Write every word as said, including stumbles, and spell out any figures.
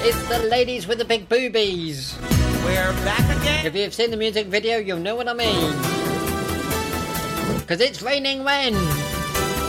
It's the ladies with the big boobies. We're back again. If you've seen the music video, you'll know what I mean. Because it's raining when?